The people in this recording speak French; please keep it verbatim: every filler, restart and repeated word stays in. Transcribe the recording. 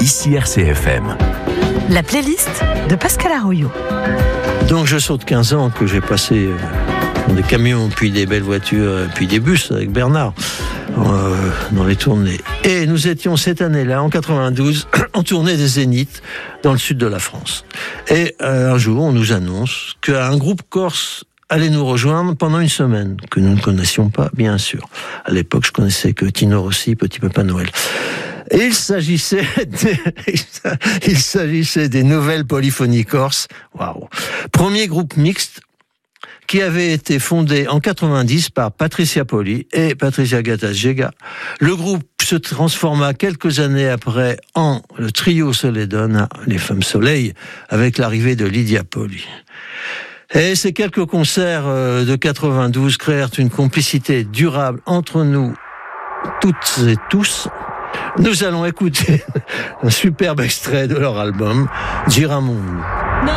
Ici R C F M. La playlist de Pascal Arroyo. Donc je saute quinze ans que j'ai passé dans des camions, puis des belles voitures, puis des bus avec Bernard euh, dans les tournées. Et nous étions cette année-là, en quatre-vingt-douze, en tournée des Zéniths dans le sud de la France. Et euh, un jour, on nous annonce qu'un groupe corse allait nous rejoindre pendant une semaine, que nous ne connaissions pas, bien sûr. À l'époque, je connaissais que Tino Rossi, Petit Papa Noël. Et il s'agissait des, il s'agissait des Nouvelles Polyphonies Corses. Waouh! Premier groupe mixte qui avait été fondé en quatre-vingt-dix par Patricia Poli et Patricia Gatas-Jega. Le groupe se transforma quelques années après en le trio Soledona, les Femmes Soleil, avec l'arrivée de Lydia Poli. Et ces quelques concerts de quatre-vingt-douze créèrent une complicité durable entre nous toutes et tous. Nous allons écouter un superbe extrait de leur album, Giramondo.